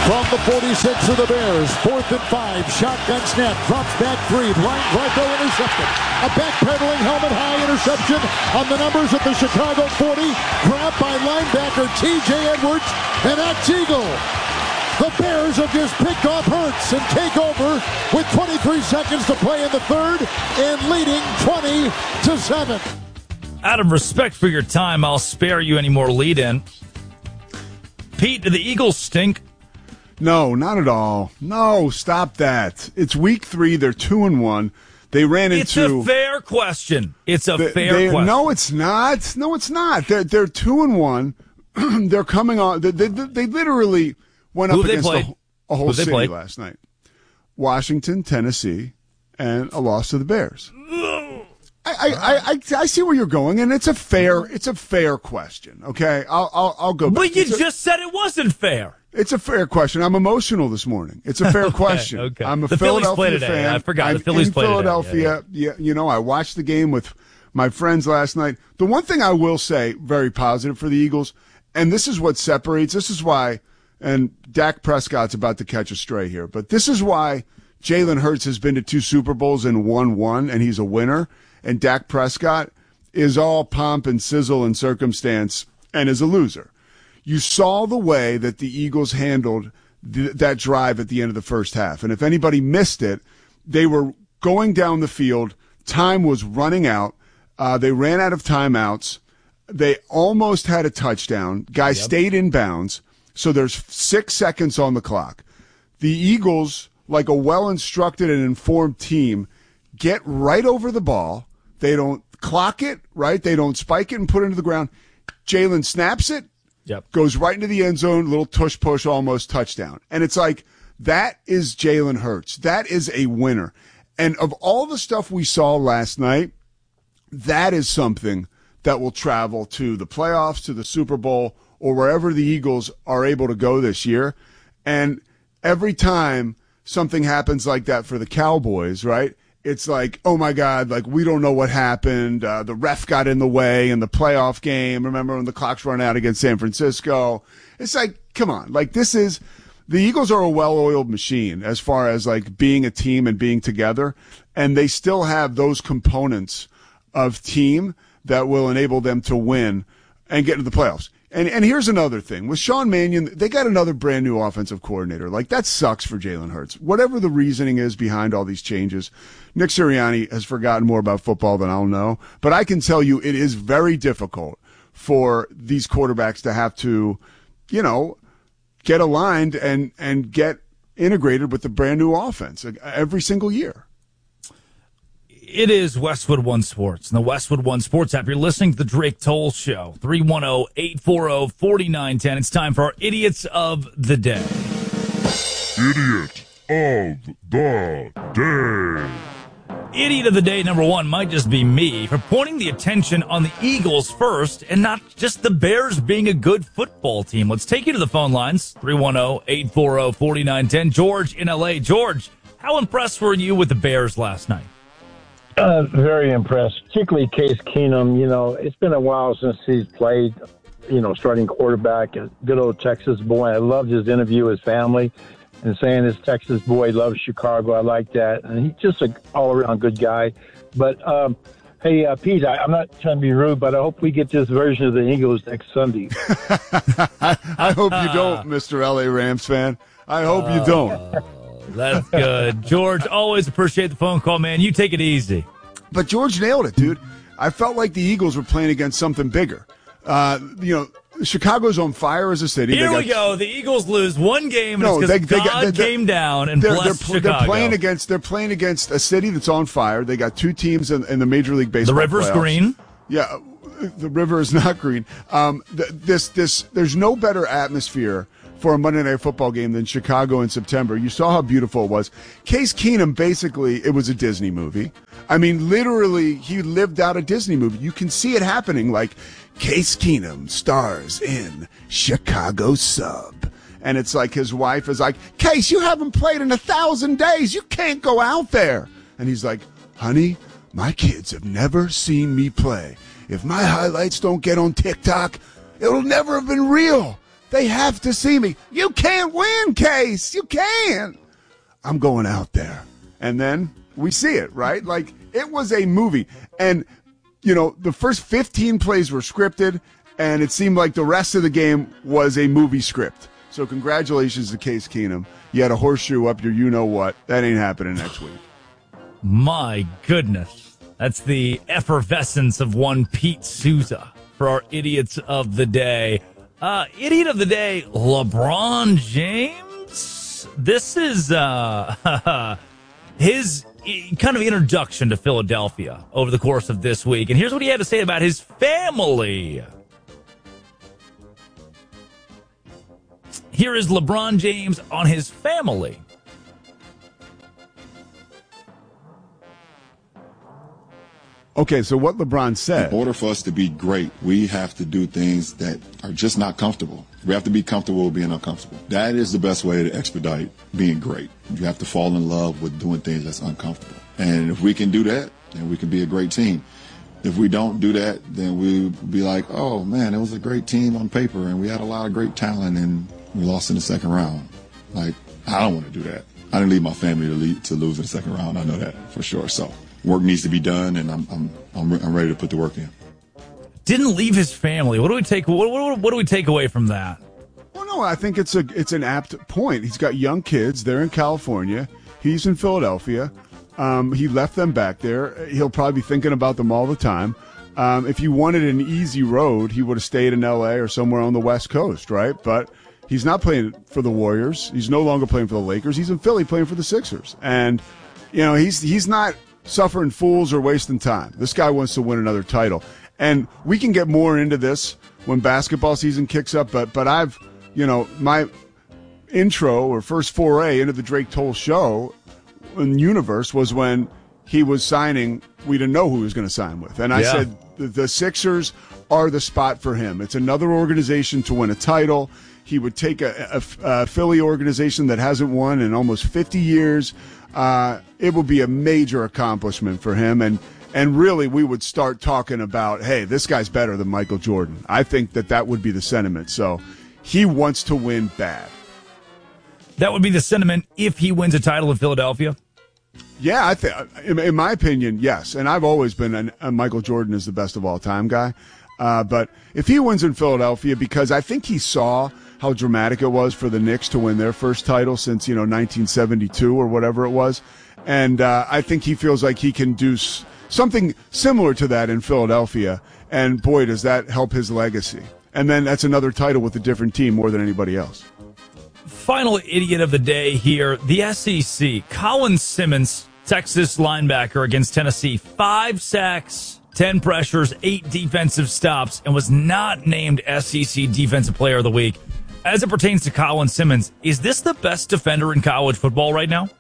from the 46 of the Bears. 4th and 5. Shotgun snap. Drops back 3. Line right though intercepted. A backpedaling helmet high interception on the numbers at the Chicago 40. Grabbed by linebacker T.J. Edwards. And that's Eagle. The Bears have just picked off Hurts and take over with 23 seconds to play in the third and leading 20-7. Out of respect for your time, I'll spare you any more lead-in. Pete, do the Eagles stink? No, not at all. No, stop that. It's week 3. They're 2-1. They ran into. It's a fair question. It's a fair question. No, it's not. No, it's not. They're 2-1. They're coming on. They literally went up against a whole city last night. Washington, Tennessee, and a loss to the Bears. I see where you're going, and it's a fair question. Okay, I'll go back. But you just said it wasn't fair. It's a fair question. I'm emotional this morning. It's a fair question. Okay. I'm a the Philadelphia Phillies fan. I forgot. I'm The Phillies in played Philadelphia. Today. Yeah, you know, I watched the game with my friends last night. The one thing I will say, very positive for the Eagles, and this is what separates. This is why, and Dak Prescott's about to catch a stray here, but this is why Jalen Hurts has been to 2 Super Bowls and won 1, and he's a winner, and Dak Prescott is all pomp and sizzle and circumstance and is a loser. You saw the way that the Eagles handled that drive at the end of the first half. And if anybody missed it, they were going down the field. Time was running out. They ran out of timeouts. They almost had a touchdown. Guy stayed in bounds. So there's 6 seconds on the clock. The Eagles, like a well-instructed and informed team, get right over the ball. They don't clock it, right? They don't spike it and put it into the ground. Jalen snaps it. Goes right into the end zone, little tush push, almost touchdown. And it's like, that is Jalen Hurts. That is a winner. And of all the stuff we saw last night, that is something that will travel to the playoffs, to the Super Bowl, or wherever the Eagles are able to go this year. And every time something happens like that for the Cowboys, right? It's like, oh my God, like we don't know what happened. The ref got in the way in the playoff game. Remember when the clock's run out against San Francisco? It's like, come on. Like the Eagles are a well-oiled machine as far as like being a team and being together. And they still have those components of team that will enable them to win and get into the playoffs. And here's another thing. With Sean Mannion, they got another brand new offensive coordinator. Like, that sucks for Jalen Hurts. Whatever the reasoning is behind all these changes, Nick Sirianni has forgotten more about football than I'll know. But I can tell you it is very difficult for these quarterbacks to have to, you know, get aligned and get integrated with the brand new offense every single year. It is Westwood One Sports and the Westwood One Sports app. You're listening to the Drake Toll Show, 310-840-4910. It's time for our Idiots of the Day. Idiot of the Day. Idiot of the Day number 1 might just be me for pointing the attention on the Eagles first and not just the Bears being a good football team. Let's take you to the phone lines, 310-840-4910. George in L.A. George, how impressed were you with the Bears last night? Very impressed, particularly Case Keenum. You know, it's been a while since he's played, you know, starting quarterback, a good old Texas boy. I loved his interview with his family and saying his Texas boy loves Chicago. I like that. And he's just an all-around good guy. But, hey, Pete, I'm not trying to be rude, but I hope we get this version of the Eagles next Sunday. I hope you don't, Mr. LA Rams fan. I hope you don't. That's good. George, always appreciate the phone call, man. You take it easy. But George nailed it, dude. I felt like the Eagles were playing against something bigger. You know, Chicago's on fire as a city. Here we go. The Eagles lose one game, and it's because God came down and blessed Chicago. They're playing against a city that's on fire. They got 2 teams in the Major League Baseball. The river's playoffs. green. Yeah, the river is not green. There's no better atmosphere for a Monday Night Football game than Chicago in September. You saw how beautiful it was. Case Keenum, basically, it was a Disney movie. I mean, literally, he lived out a Disney movie. You can see it happening, like, Case Keenum stars in Chicago Sub. And it's like his wife is like, Case, you haven't played in 1,000 days. You can't go out there. And he's like, honey, my kids have never seen me play. If my highlights don't get on TikTok, it'll never have been real. They have to see me. You can't win, Case. You can't. I'm going out there. And then we see it, right? Like, it was a movie. And, you know, the first 15 plays were scripted, and it seemed like the rest of the game was a movie script. So congratulations to Case Keenum. You had a horseshoe up your you-know-what. That ain't happening next week. My goodness. That's the effervescence of one Pete Souza for our idiots of the day. Idiot of the day, LeBron James. This is his kind of introduction to Philadelphia over the course of this week. And here's what he had to say about his family. Here is LeBron James on his family. Okay, so what LeBron said. In order for us to be great, we have to do things that are just not comfortable. We have to be comfortable with being uncomfortable. That is the best way to expedite being great. You have to fall in love with doing things that's uncomfortable. And if we can do that, then we can be a great team. If we don't do that, then we'll be like, oh, man, it was a great team on paper, and we had a lot of great talent, and we lost in the second round. Like, I don't want to do that. I didn't leave my family to lose in the second round. I know that for sure. So work needs to be done, and I'm ready to put the work in. Didn't leave his family. What do we take? What do we take away from that? Well, no, I think it's an apt point. He's got young kids. They're in California. He's in Philadelphia. He left them back there. He'll probably be thinking about them all the time. If he wanted an easy road, he would have stayed in L.A. or somewhere on the West Coast, right? But he's not playing for the Warriors. He's no longer playing for the Lakers. He's in Philly playing for the Sixers. And, you know, he's not suffering fools or wasting time. This guy wants to win another title. And we can get more into this when basketball season kicks up, but I've, you know, my intro or first foray into the Drake Toll show in universe was when he was signing. We didn't know who he was going to sign with. And I said the Sixers are the spot for him. It's another organization to win a title. He would take a Philly organization that hasn't won in almost 50 years. It would be a major accomplishment for him. And really, we would start talking about, hey, this guy's better than Michael Jordan. I think that would be the sentiment. So he wants to win bad. That would be the sentiment if he wins a title in Philadelphia? Yeah, I think, in my opinion, yes. And I've always been a Michael Jordan is the best of all time guy. But if he wins in Philadelphia, because I think he saw how dramatic it was for the Knicks to win their first title since, 1972 or whatever it was. And I think he feels like he can do something similar to that in Philadelphia. And boy, does that help his legacy. And then that's another title with a different team more than anybody else. Final idiot of the day here. The SEC. Colin Simmons, Texas linebacker against Tennessee. 5 sacks, 10 pressures, 8 defensive stops, and was not named SEC Defensive Player of the Week. As it pertains to Colin Simmons, is this the best defender in college football right now?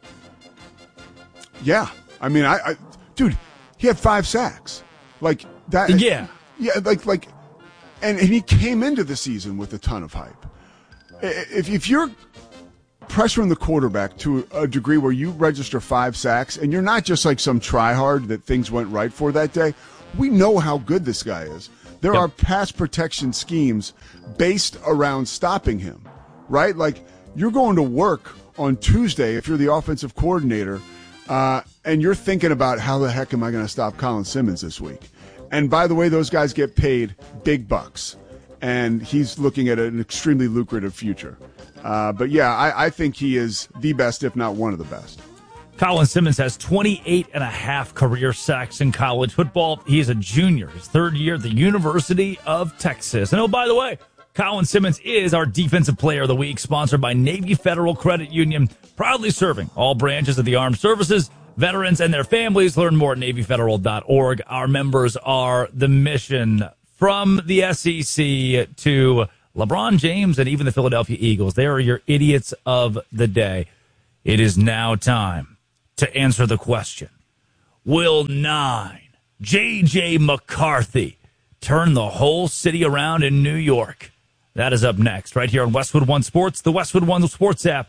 Yeah. I mean, dude, he had 5 sacks. Like that. Yeah. Yeah. Like, and he came into the season with a ton of hype. If you're pressuring the quarterback to a degree where you register 5 sacks and you're not just like some tryhard that things went right for that day, we know how good this guy is. There are pass protection schemes based around stopping him, right? Like, you're going to work on Tuesday if you're the offensive coordinator, and you're thinking about how the heck am I going to stop Colin Simmons this week? And by the way, those guys get paid big bucks, and he's looking at an extremely lucrative future. But yeah, I think he is the best, if not one of the best. Colin Simmons has 28.5 career sacks in college football. He is a junior, his 3rd year at the University of Texas. And oh, by the way, Colin Simmons is our Defensive Player of the Week, sponsored by Navy Federal Credit Union, proudly serving all branches of the armed services, veterans, and their families. Learn more at NavyFederal.org. Our members are the mission from the SEC to LeBron James and even the Philadelphia Eagles. They are your idiots of the day. It is now time to answer the question, will 9 J.J. McCarthy turn the whole city around in New York? That is up next, right here on Westwood One Sports, the Westwood One Sports app,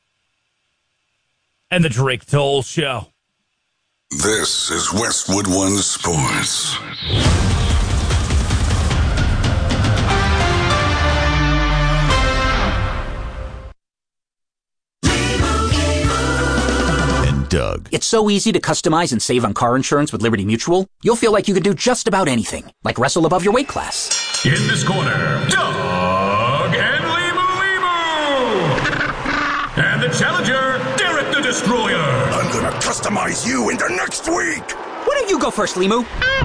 and the Drake Toll Show. This is Westwood One Sports. Doug. It's so easy to customize and save on car insurance with Liberty Mutual. You'll feel like you could do just about anything, like wrestle above your weight class. In this corner, Doug and Limu. And the challenger, Derek the Destroyer. I'm gonna customize you into next week. Why don't you go first, Limu?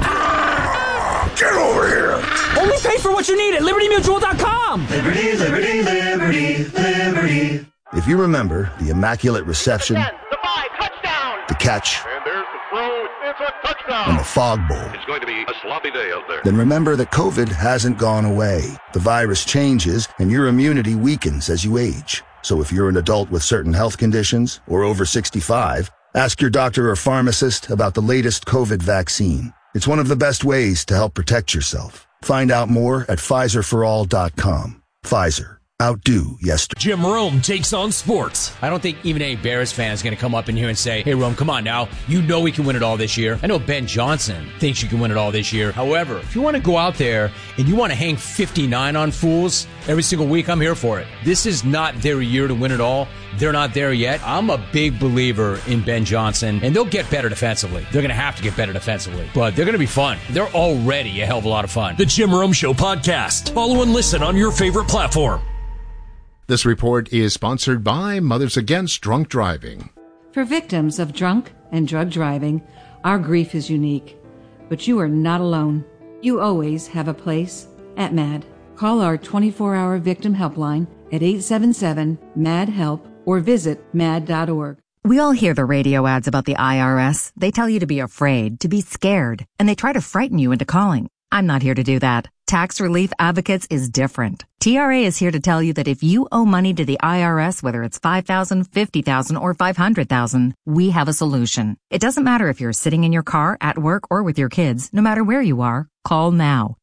Get over here. Only pay for what you need at LibertyMutual.com. Liberty, liberty, liberty, liberty. If you remember the Immaculate Reception, the 5, touchdown. The catch, and there's the throw, it's a touchdown. And the Fog Bowl, it's going to be a sloppy day out there. Then remember that COVID hasn't gone away. The virus changes and your immunity weakens as you age. So if you're an adult with certain health conditions or over 65, ask your doctor or pharmacist about the latest COVID vaccine. It's one of the best ways to help protect yourself. Find out more at PfizerForAll.com. Pfizer. Outdo yesterday. Jim Rome takes on sports. I don't think even any Bears fan is going to come up in here and say, hey, Rome, come on now. You know we can win it all this year. I know Ben Johnson thinks you can win it all this year. However, if you want to go out there and you want to hang 59 on fools every single week, I'm here for it. This is not their year to win it all. They're not there yet. I'm a big believer in Ben Johnson, and they'll get better defensively. They're going to have to get better defensively, but they're going to be fun. They're already a hell of a lot of fun. The Jim Rome Show podcast. Follow and listen on your favorite platform. This report is sponsored by Mothers Against Drunk Driving. For victims of drunk and drug driving, our grief is unique. But you are not alone. You always have a place at MAD. Call our 24-hour victim helpline at 877-MAD-HELP or visit mad.org. We all hear the radio ads about the IRS. They tell you to be afraid, to be scared, and they try to frighten you into calling. I'm not here to do that. Tax Relief Advocates is different. TRA is here to tell you that if you owe money to the IRS, whether it's $5,000, $50,000, or $500,000, we have a solution. It doesn't matter if you're sitting in your car, at work, or with your kids. No matter where you are, call now.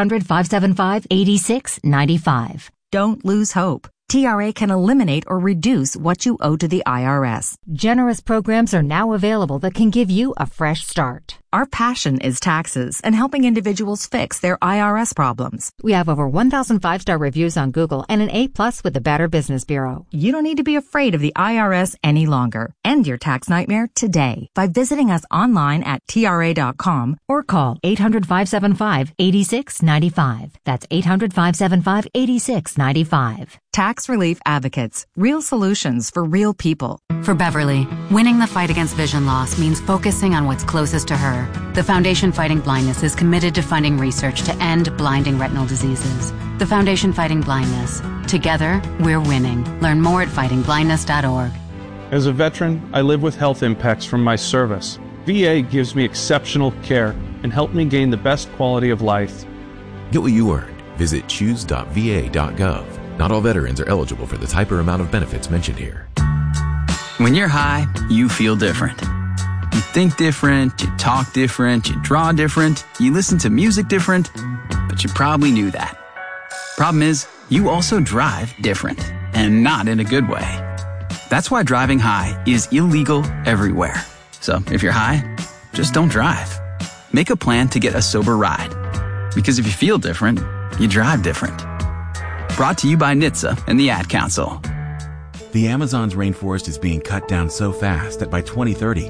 800-575-8695. Don't lose hope. TRA can eliminate or reduce what you owe to the IRS. Generous programs are now available that can give you a fresh start. Our passion is taxes and helping individuals fix their IRS problems. We have over 1,000 5-star reviews on Google and an A+ with the Better Business Bureau. You don't need to be afraid of the IRS any longer. End your tax nightmare today by visiting us online at TRA.com or call 800-575-8695. That's 800-575-8695. Tax Relief Advocates. Real solutions for real people. For Beverly, winning the fight against vision loss means focusing on what's closest to her. The Foundation Fighting Blindness is committed to funding research to end blinding retinal diseases. The Foundation Fighting Blindness. Together, we're winning. Learn more at fightingblindness.org. As a veteran, I live with health impacts from my service. VA gives me exceptional care and helped me gain the best quality of life. Get what you earned. Visit choose.va.gov. Not all veterans are eligible for the type or amount of benefits mentioned here. When you're high, you feel different. You think different, you talk different, you draw different, you listen to music different, but you probably knew that. Problem is, you also drive different, and not in a good way. That's why driving high is illegal everywhere. So if you're high, just don't drive. Make a plan to get a sober ride. Because if you feel different, you drive different. Brought to you by NHTSA and the Ad Council. The Amazon's rainforest is being cut down so fast that by 2030,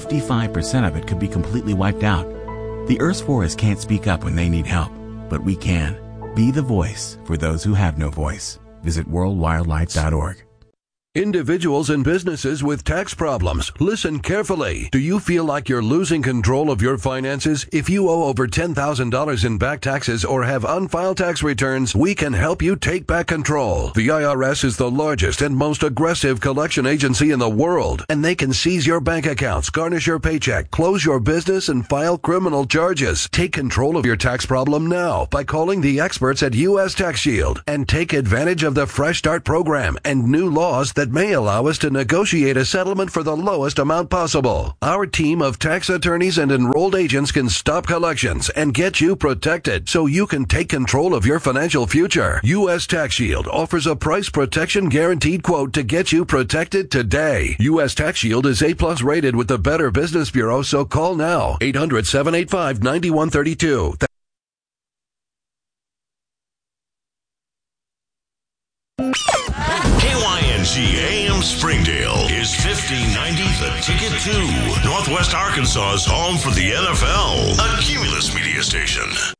55% of it could be completely wiped out. The Earth's forests can't speak up when they need help, but we can. Be the voice for those who have no voice. Visit worldwildlife.org. Individuals and businesses with tax problems, listen carefully. Do you feel like you're losing control of your finances? If you owe over $10,000 in back taxes or have unfiled tax returns, we can help you take back control. The IRS is the largest and most aggressive collection agency in the world, and they can seize your bank accounts, garnish your paycheck, close your business, and file criminal charges. Take control of your tax problem now by calling the experts at U.S. Tax Shield and take advantage of the Fresh Start program and new laws that may allow us to negotiate a settlement for the lowest amount possible. Our team of tax attorneys and enrolled agents can stop collections and get you protected so you can take control of your financial future. U.S. Tax Shield offers a price protection guaranteed quote to get you protected today. U.S. Tax Shield is A+ rated with the Better Business Bureau, so call now. 800-785-9132. KYNG AM Springdale is 1590 The Ticket 2, Northwest Arkansas's home for the NFL, a Cumulus media station.